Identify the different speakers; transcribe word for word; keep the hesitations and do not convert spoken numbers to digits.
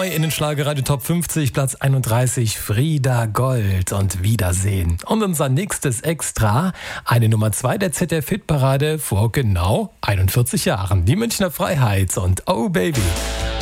Speaker 1: drei in den Schlagerradio Top fünfzig, Platz einunddreißig, Frieda Gold und Wiedersehen. Und unser nächstes Extra, eine Nummer zwei der Z D F-Hitparade vor genau einundvierzig Jahren. Die Münchner Freiheit und Oh Baby.